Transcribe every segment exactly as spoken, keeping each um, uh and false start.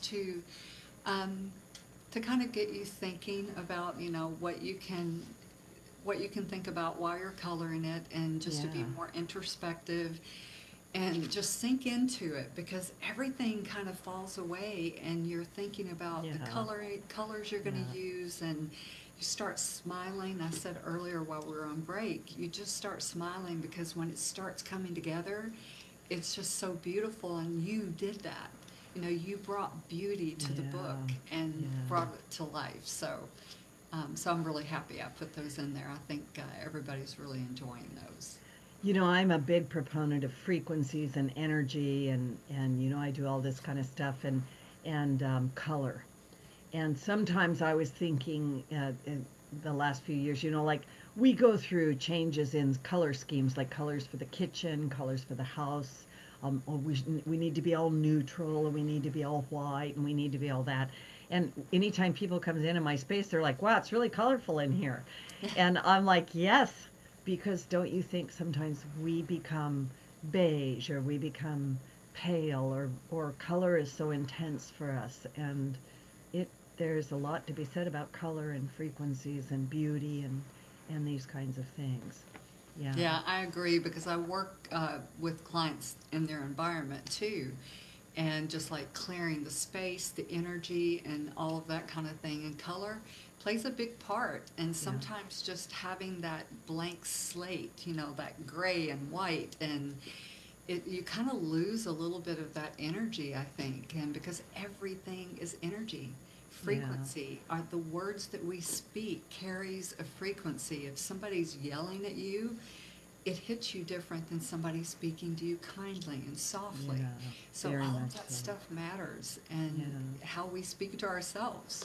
to um, to kind of get you thinking about, you know, what you can what you can think about while you're coloring it, and just to be Yeah. more introspective and just sink into it, because everything kind of falls away and you're thinking about the Yeah. color colors you're going Yeah. to use, and you start smiling. I said earlier while we were on break, you just start smiling because when it starts coming together, it's just so beautiful, and you did that. You know, you brought beauty to the book Yeah. and Yeah. brought it to life. So, um, so I'm really happy I put those in there. I think uh, everybody's really enjoying those. You know, I'm a big proponent of frequencies and energy, and and you know, I do all this kind of stuff, and and um, color. And sometimes I was thinking uh, in the last few years, you know, like we go through changes in color schemes, like colors for the kitchen, colors for the house. Um, or we we need to be all neutral, and we need to be all white, and we need to be all that. And anytime people comes in in my space, they're like, "Wow, it's really colorful in here," and I'm like, "Yes," because don't you think sometimes we become beige, or we become pale, or or color is so intense for us, and it there's a lot to be said about color and frequencies and beauty and and these kinds of things. Yeah. Yeah, I agree, because I work uh, with clients in their environment too, and just like clearing the space, the energy, and all of that kind of thing. And color plays a big part. And Yeah. sometimes just having that blank slate, you know, that gray and white, and it, you kind of lose a little bit of that energy, I think. And because everything is energy, Yeah. frequency, are the words that we speak carries a frequency. If somebody's yelling at you, it hits you different than somebody speaking to you kindly and softly. Yeah. So Very all much of that so. stuff matters, and Yeah. how we speak to ourselves.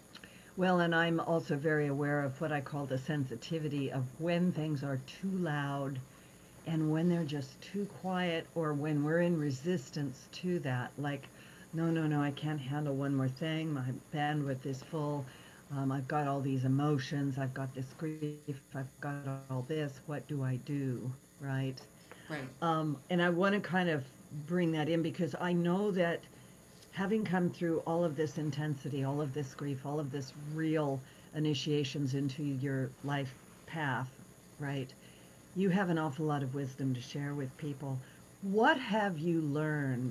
Well, and I'm also very aware of what I call the sensitivity of when things are too loud and when they're just too quiet, or when we're in resistance to that. Like, no, no, no, I can't handle one more thing. My bandwidth is full. Um, I've got all these emotions. I've got this grief. I've got all this. What do I do? Right? Right. Um, and I want to kind of bring that in because I know that having come through all of this intensity, all of this grief, all of this real initiations into your life path, right? You have an awful lot of wisdom to share with people. What have you learned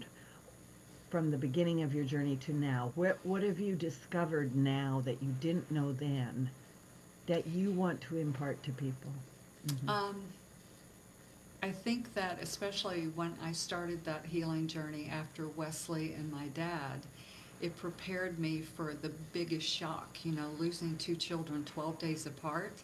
from the beginning of your journey to now? What, what have you discovered now that you didn't know then that you want to impart to people? Hmm. Um, I think that especially when I started that healing journey after Wesley and my dad, it prepared me for the biggest shock, you know, losing two children twelve days apart.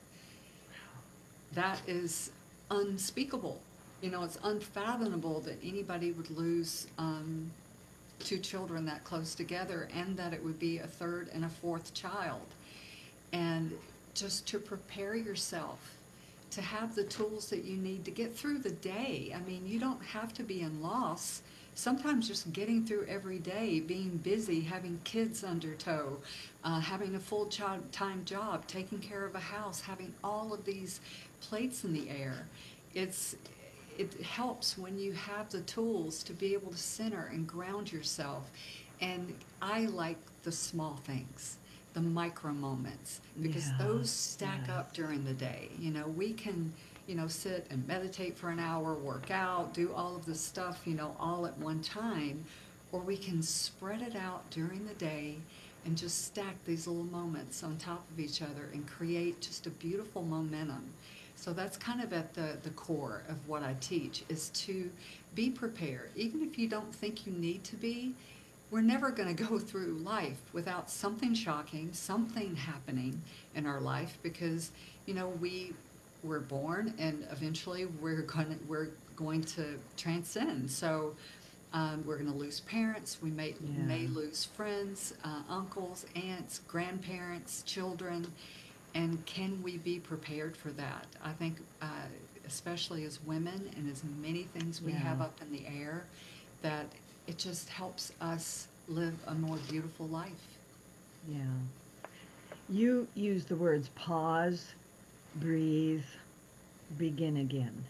That is unspeakable. You know, it's unfathomable that anybody would lose um, two children that close together, and that it would be a third and a fourth child. And just to prepare yourself to have the tools that you need to get through the day. I mean, you don't have to be in loss. Sometimes just getting through every day, being busy, having kids under tow, uh, having a full time job, taking care of a house, having all of these plates in the air. It's it helps when you have the tools to be able to center and ground yourself. And I like the small things, the micro moments, because Yeah, those stack yes. up during the day. You know, we can, you know, sit and meditate for an hour, work out, do all of this stuff, you know, all at one time, or we can spread it out during the day and just stack these little moments on top of each other and create just a beautiful momentum. So that's kind of at the, the core of what I teach, is to be prepared. Even if you don't think you need to be, we're never going to go through life without something shocking, something happening in our life, because, you know, we we're born, and eventually we're going to, we're going to transcend. So um, we're going to lose parents. We may may Yeah. lose friends, uh, uncles, aunts, grandparents, children, and can we be prepared for that? I think, uh, especially as women, and as many things we have Yeah. up in the air, that it just helps us live a more beautiful life. Yeah. You use the words pause, breathe, begin again.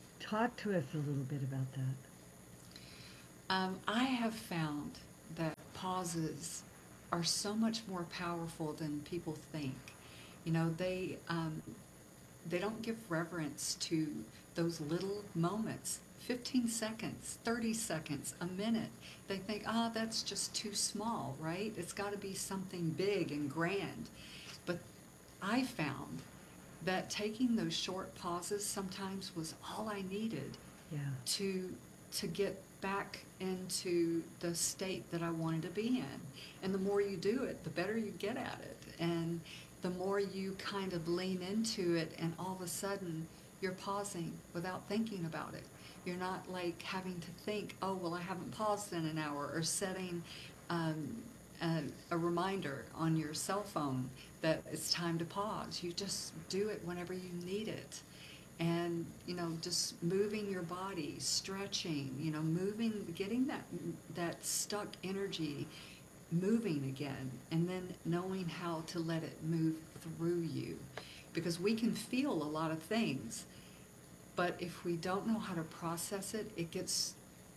Talk to us a little bit about that. Um, I have found that pauses are so much more powerful than people think. You know, they um, they don't give reverence to those little moments. fifteen seconds, thirty seconds, a minute. They think, ah, oh, that's just too small, right? It's got to be something big and grand. But I found that taking those short pauses sometimes was all I needed Yeah. to to get back into the state that I wanted to be in. And the more you do it, the better you get at it. And the more you kind of lean into it, and all of a sudden you're pausing without thinking about it. You're not like having to think, oh, well, I haven't paused in an hour, or setting um, a, a reminder on your cell phone that it's time to pause. You just do it whenever you need it. And, you know, just moving your body, stretching, you know, moving, getting that, that stuck energy moving again, and then knowing how to let it move through you. Because we can feel a lot of things, but if we don't know how to process it, it gets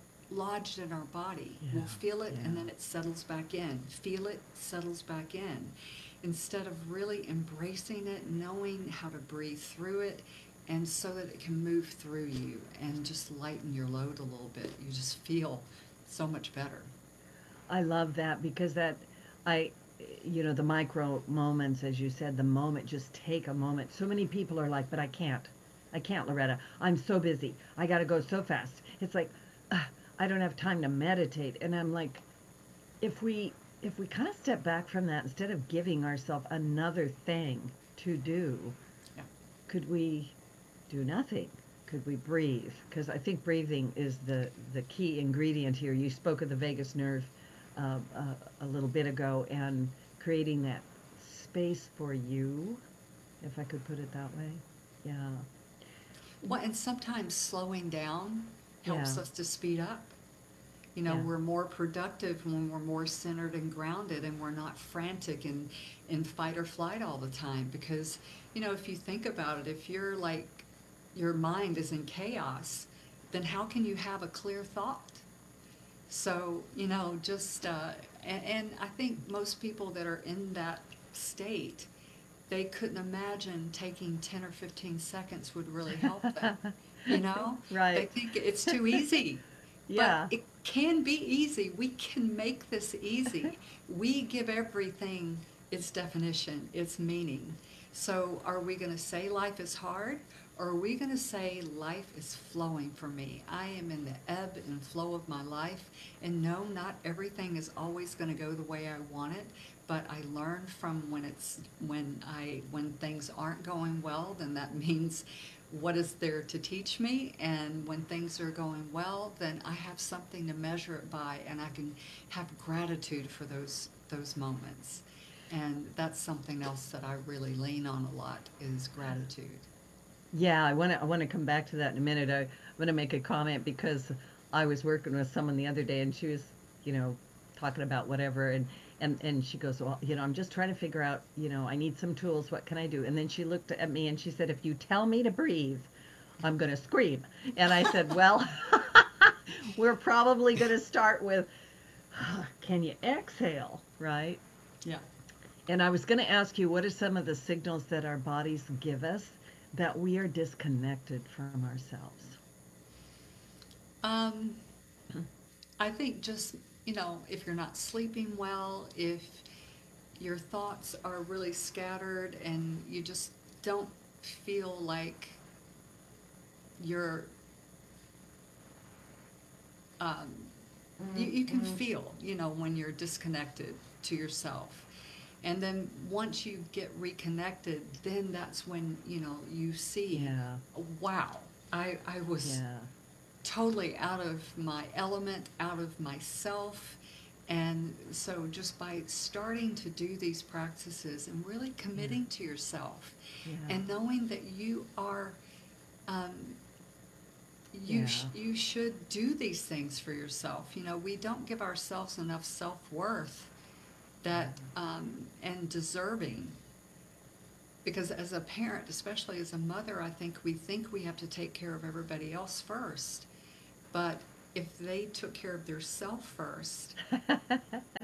lodged in our body. Yeah, We'll feel it, yeah. and then it settles back in. Feel it, settles back in. Instead of really embracing it, knowing how to breathe through it, and so that it can move through you and just lighten your load a little bit. You just feel so much better. I love that because that, I, you know, the micro moments, as you said, the moment, just take a moment. So many people are like, but I can't. I can't, Loretta. I'm so busy. I got to go so fast. It's like, uh, I don't have time to meditate. And I'm like, if we, if we kind of step back from that, instead of giving ourselves another thing to do, Yeah. could we do nothing? Could we breathe? Because I think breathing is the, the key ingredient here. You spoke of the vagus nerve uh, uh, a little bit ago, and creating that space for you, if I could put it that way. Yeah. Well, and sometimes slowing down helps Yeah. us to speed up. You know, Yeah. we're more productive when we're more centered and grounded, and we're not frantic and in fight or flight all the time. Because, you know, if you think about it, if you're like, your mind is in chaos, then how can you have a clear thought? So, you know, just, uh, and, and I think most people that are in that state, they couldn't imagine taking ten or fifteen seconds would really help them. You know? They Right. think it's too easy. But Yeah. it can be easy. We can make this easy. We give everything its definition, its meaning. So are we going to say life is hard? Or are we going to say life is flowing for me? I am in the ebb and flow of my life. And no, not everything is always going to go the way I want it. But I learn from when it's when I when things aren't going well, then that means what is there to teach me, and when things are going well, then I have something to measure it by, and I can have gratitude for those those moments. And that's something else that I really lean on a lot, is gratitude. Yeah, I want to I want to come back to that in a minute. I, I'm going to make a comment because I was working with someone the other day, and she was, you know, talking about whatever, and and and she goes, well, you know, I'm just trying to figure out, you know, I need some tools. What can I do? And then she looked at me and she said, if you tell me to breathe, I'm going to scream. And I said, well, we're probably going to start with, can you exhale, right? Yeah. And I was going to ask you, what are some of the signals that our bodies give us that we are disconnected from ourselves? Um, I think just, you know, if you're not sleeping well, if your thoughts are really scattered and you just don't feel like you're, um, you, you can feel, you know, when you're disconnected to yourself. And then once you get reconnected, then that's when, you know, you see, Yeah. wow, I, I was Yeah. totally out of my element, out of myself. And so just by starting to do these practices and really committing to yourself, Yeah. and knowing that you are, um, you, sh- Yeah. you should do these things for yourself. You know, we don't give ourselves enough self-worth that, um, and deserving. Because as a parent, especially as a mother, I think we think we have to take care of everybody else first. But if they took care of their self first,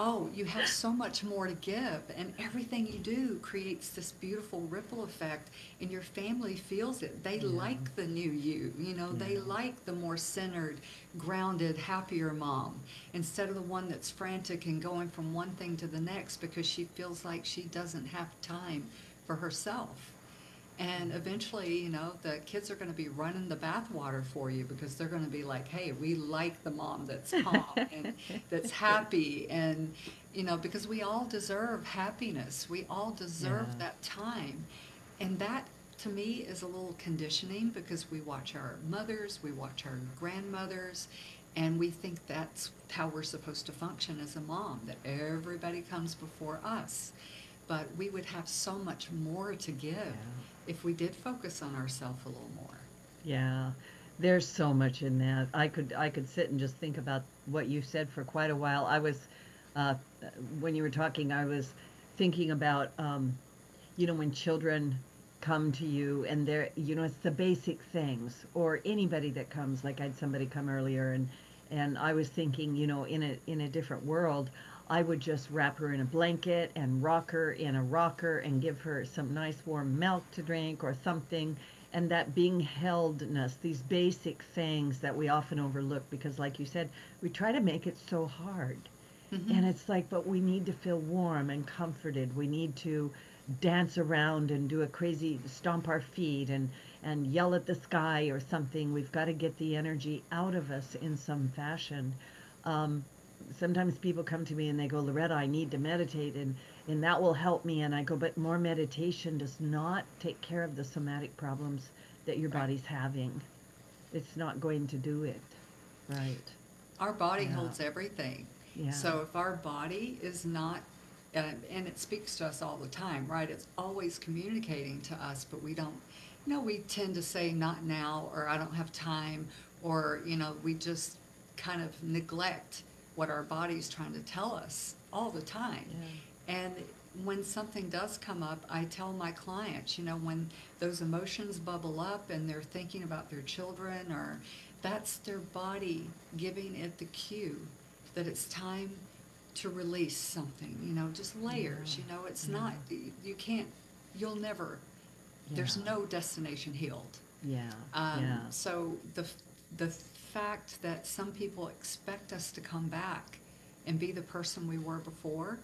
oh, you have so much more to give, and everything you do creates this beautiful ripple effect, and your family feels it. They Yeah. like the new you, you know, they Yeah. like the more centered, grounded, happier mom instead of the one that's frantic and going from one thing to the next because she feels like she doesn't have time for herself. And eventually, you know, the kids are going to be running the bathwater for you because they're going to be like, hey, we like the mom that's calm and that's happy. And, you know, because we all deserve happiness. We all deserve Yeah. that time. And that, to me, is a little conditioning because we watch our mothers, we watch our grandmothers, and we think that's how we're supposed to function as a mom, that everybody comes before us. But we would have so much more to give Yeah. if we did focus on ourselves a little more. Yeah, there's so much in that. I could I could sit and just think about what you said for quite a while. I was, uh, when you were talking, I was thinking about, um, you know, when children come to you and they're, you know, it's the basic things, or anybody that comes. Like I had somebody come earlier, and and I was thinking, you know, in a in a different world, I would just wrap her in a blanket and rock her in a rocker and give her some nice warm milk to drink or something. And that being heldness, these basic things that we often overlook because, like you said, we try to make it so hard. Hmm. And it's like, but we need to feel warm and comforted. We need to dance around and do a crazy stomp our feet and, and yell at the sky or something. We've got to get the energy out of us in some fashion. Um, Sometimes people come to me and they go, Loretta, I need to meditate and, and that will help me. And I go, but more meditation does not take care of the somatic problems that your Right. body's having. It's not going to do it. Right. Our body Yeah. holds everything. Yeah. So if our body is not, uh, and it speaks to us all the time, right? It's always communicating to us, but we don't, you know, we tend to say not now, or I don't have time, or, you know, we just kind of neglect what our body's trying to tell us all the time. Yeah. And when something does come up, I tell my clients, you know, when those emotions bubble up and they're thinking about their children, or that's their body giving it the cue that it's time to release something, you know, just layers, you Yeah. know, it's Yeah. not, you you can't, you'll never, there's Yeah. no destination healed. Yeah. Um, Yeah. so the, the fact that some people expect us to come back and be the person we were before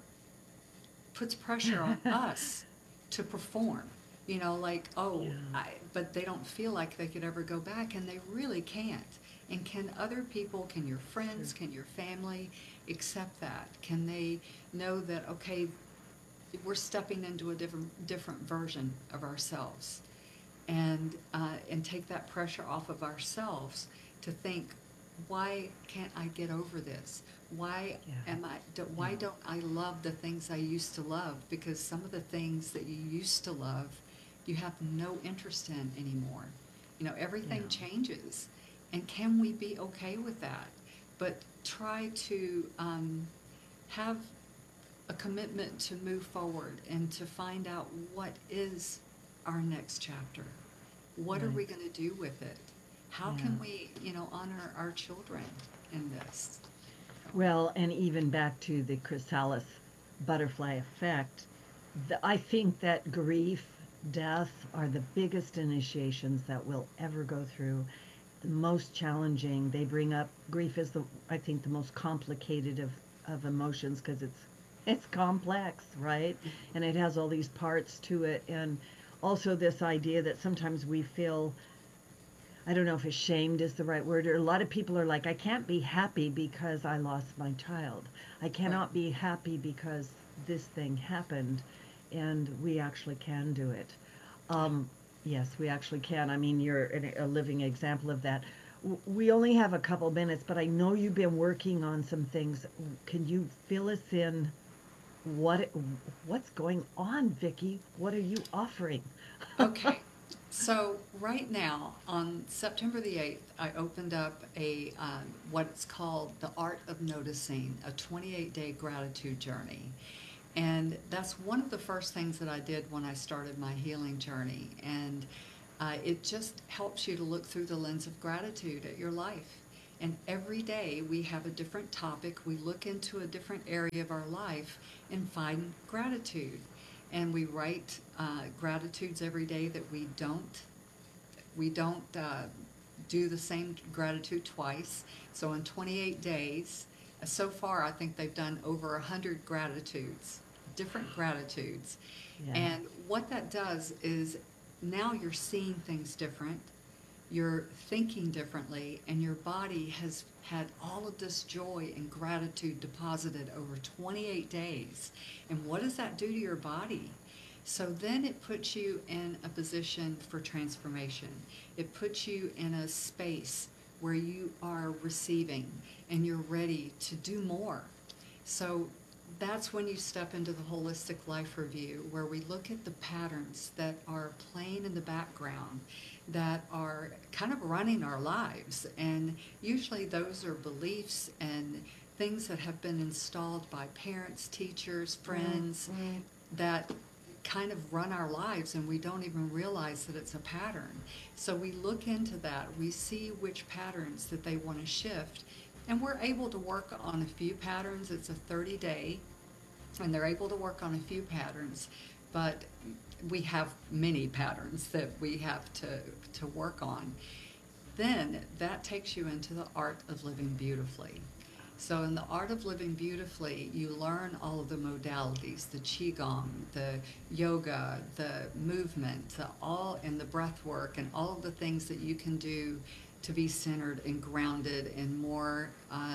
puts pressure on us to perform. You know, like, oh, Yeah. I, but they don't feel like they could ever go back, and they really can't. And can other people, can your friends, Sure. can your family accept that? Can they know that, okay, we're stepping into a different different version of ourselves, and uh, and take that pressure off of ourselves to think, why can't I get over this? Why Yeah. am I? Do, why Yeah. don't I love the things I used to love? Because some of the things that you used to love, you have no interest in anymore. You know, everything Yeah. changes, and can we be okay with that? But try to um, have a commitment to move forward and to find out what is our next chapter. What are we Right. going to do with it? How Yeah. can we, you know, honor our children in this? Well, and even back to the chrysalis butterfly effect, the, I think that grief, death are the biggest initiations that we'll ever go through. The most challenging. They bring up grief is the I think the most complicated of of emotions because it's it's complex, right? And it has all these parts to it, and also this idea that sometimes we feel, I don't know if ashamed is the right word, or a lot of people are like, I can't be happy because I lost my child. I Right. cannot be happy because this thing happened. And we actually can do it. Yeah. Um, yes, we actually can. I mean, you're an, a living example of that. W- We only have a couple minutes, but I know you've been working on some things. Can you fill us in? What what's going on, Vicky? What are you offering? Okay. So right now, on September the eighth, I opened up a um, what's called the Art of Noticing, a twenty-eight day gratitude journey. And that's one of the first things that I did when I started my healing journey. And uh, it just helps you to look through the lens of gratitude at your life And every day we have a different topic. We look into a different area of our life and find gratitude. And we write uh, gratitudes every day that we don't, we don't uh, do the same gratitude twice. So in twenty-eight days, uh, so far I think they've done over one hundred gratitudes, different gratitudes. Yeah. And what that does is now you're seeing things different. You're thinking differently, and your body has had all of this joy and gratitude deposited over twenty-eight days. And what does that do to your body? So then it puts you in a position for transformation. It puts you in a space where you are receiving and you're ready to do more. So that's when you step into the holistic life review, where we look at the patterns that are playing in the background, that are kind of running our lives. And usually those are beliefs and things that have been installed by parents, teachers, friends, mm-hmm. that kind of run our lives, and we don't even realize that it's a pattern. So we look into that, we see which patterns that they want to shift, and we're able to work on a few patterns. It's a thirty day, and they're able to work on a few patterns, but we have many patterns that we have to, to work on. Then that takes you into the art of living beautifully. So in the art of living beautifully, you learn all of the modalities, the Qigong, the yoga, the movement, the all in the breath work, and all of the things that you can do to be centered and grounded and more uh,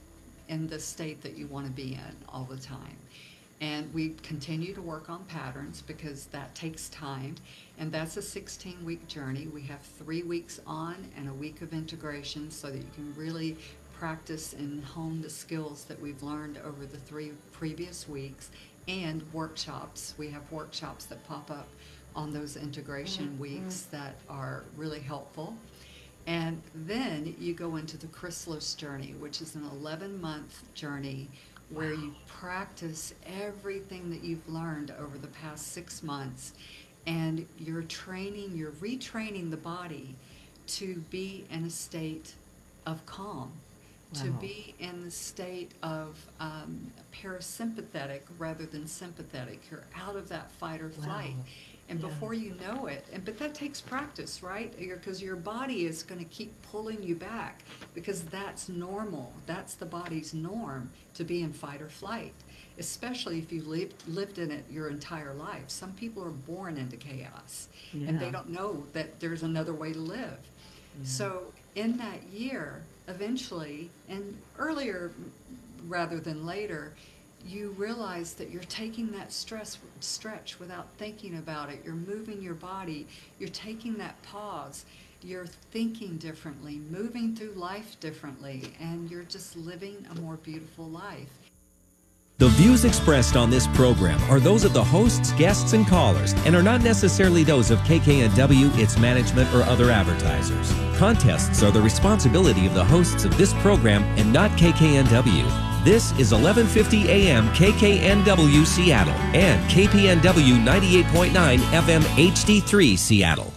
in the state that you want to be in all the time. And we continue to work on patterns because that takes time. And that's a sixteen week journey. We have three weeks on and a week of integration so that you can really practice and hone the skills that we've learned over the three previous weeks, and workshops. We have workshops that pop up on those integration mm-hmm. weeks that are really helpful. And then you go into the Chrysalis journey, which is an eleven month journey where wow. you practice everything that you've learned over the past six months, and you're training, you're retraining the body to be in a state of calm. Wow. To be in the state of um, parasympathetic rather than sympathetic. You're out of that fight or flight. Wow. And yeah. before you know it, and but that takes practice, right? Because your body is going to keep pulling you back because that's normal. That's the body's norm to be in fight or flight, especially if you lived, lived in it your entire life. Some people are born into chaos, yeah. and they don't know that there's another way to live. Yeah. So in that year, eventually, and earlier rather than later, you realize that you're taking that stress stretch without thinking about it. You're moving your body. You're taking that pause. You're thinking differently, moving through life differently, and you're just living a more beautiful life. The views expressed on this program are those of the hosts, guests, and callers, and are not necessarily those of K K N W, its management, or other advertisers. Contests are the responsibility of the hosts of this program and not K K N W. This is eleven fifty A M K K N W Seattle and K P N W ninety-eight point nine F M H D three Seattle.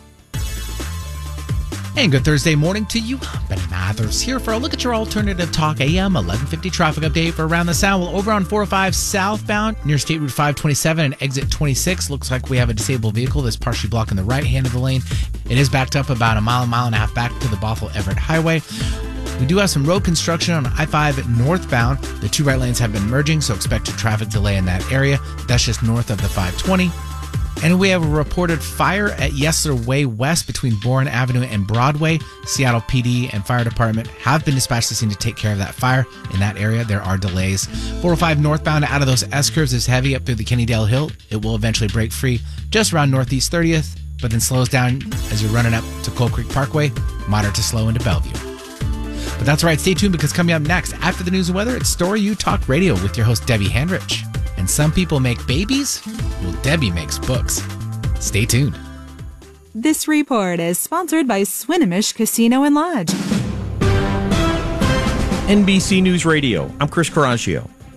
And good Thursday morning to you. Benny Mathers here for a look at your alternative talk A M eleven fifty traffic update for around the Sound. Well, over on four oh five southbound near State Route five twenty-seven and exit twenty-six, looks like we have a disabled vehicle that's partially blocking the right hand of the lane. It is backed up about a mile, mile and a half back to the Bothell Everett Highway. We do have some road construction on I five northbound. The two right lanes have been merging, so expect a traffic delay in that area. That's just north of the five twenty. And we have a reported fire at Yesler Way West between Bourne Avenue and Broadway. Seattle P D and Fire Department have been dispatched to scene to take care of that fire. In that area, there are delays. four oh five northbound out of those S-curves is heavy up through the Kennydale Hill. It will eventually break free just around Northeast thirtieth, but then slows down as you're running up to Coal Creek Parkway, moderate to slow into Bellevue. But that's right, stay tuned because coming up next, after the news and weather, it's Story U Talk Radio with your host, Debbie Handrich. And some people make babies? Well, Debbie makes books. Stay tuned. This report is sponsored by Swinomish Casino and Lodge. N B C News Radio, I'm Chris Caraccio.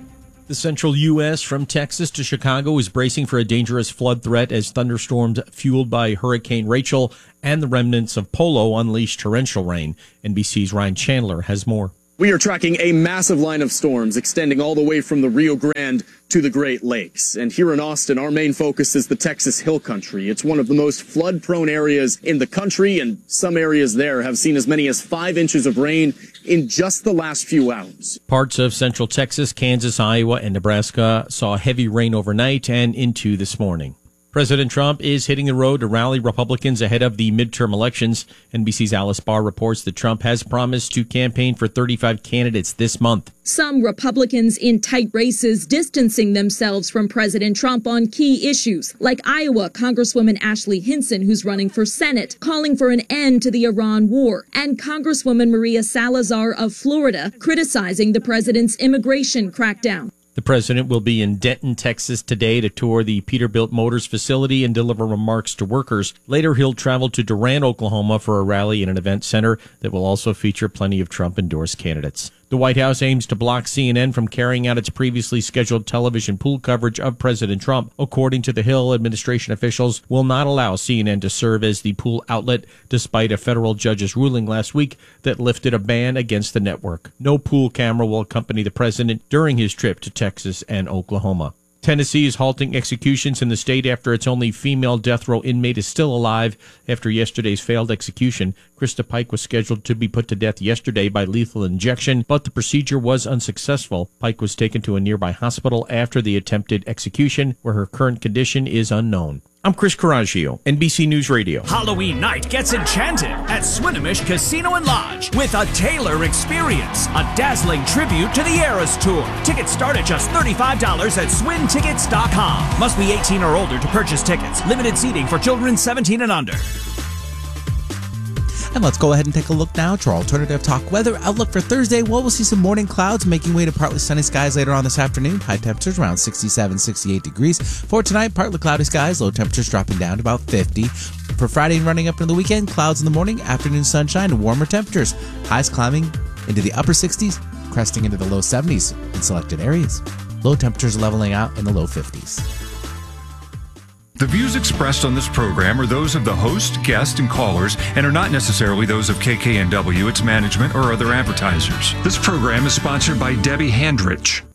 The central U S from Texas to Chicago is bracing for a dangerous flood threat as thunderstorms fueled by Hurricane Rachel and the remnants of Polo unleashed torrential rain. N B C's Ryan Chandler has more. We are tracking a massive line of storms extending all the way from the Rio Grande to the Great Lakes. And here in Austin, our main focus is the Texas Hill Country. It's one of the most flood-prone areas in the country, and some areas there have seen as many as five inches of rain in just the last few hours. Parts of central Texas, Kansas, Iowa, and Nebraska saw heavy rain overnight and into this morning. President Trump is hitting the road to rally Republicans ahead of the midterm elections. N B C's Alice Barr reports that Trump has promised to campaign for thirty-five candidates this month. Some Republicans in tight races distancing themselves from President Trump on key issues, like Iowa Congresswoman Ashley Hinson, who's running for Senate, calling for an end to the Iran war, and Congresswoman Maria Salazar of Florida, criticizing the president's immigration crackdown. The president will be in Denton, Texas today to tour the Peterbilt Motors facility and deliver remarks to workers. Later, he'll travel to Durant, Oklahoma for a rally and an event center that will also feature plenty of Trump-endorsed candidates. The White House aims to block C N N from carrying out its previously scheduled television pool coverage of President Trump. According to the Hill, administration officials will not allow C N N to serve as the pool outlet, despite a federal judge's ruling last week that lifted a ban against the network. No pool camera will accompany the president during his trip to Texas and Oklahoma. Tennessee is halting executions in the state after its only female death row inmate is still alive after yesterday's failed execution. Krista Pike was scheduled to be put to death yesterday by lethal injection, but the procedure was unsuccessful. Pike was taken to a nearby hospital after the attempted execution, where her current condition is unknown. I'm Chris Coraggio, N B C News Radio. Halloween night gets enchanted at Swinomish Casino and Lodge with a Taylor experience, a dazzling tribute to the Eras Tour. Tickets start at just thirty-five dollars at swin tickets dot com. Must be eighteen or older to purchase tickets. Limited seating for children seventeen and under. And let's go ahead and take a look now to our alternative talk weather outlook for Thursday. Well, we'll see some morning clouds making way to partly sunny skies later on this afternoon. High temperatures around sixty-seven, sixty-eight degrees. For tonight, partly cloudy skies, low temperatures dropping down to about fifty. For Friday and running up into the weekend, clouds in the morning, afternoon sunshine, and warmer temperatures. Highs climbing into the upper sixties, cresting into the low seventies in selected areas. Low temperatures leveling out in the low fifties. The views expressed on this program are those of the host, guest, and callers and are not necessarily those of K K N W, its management, or other advertisers. This program is sponsored by Debbie Handrich.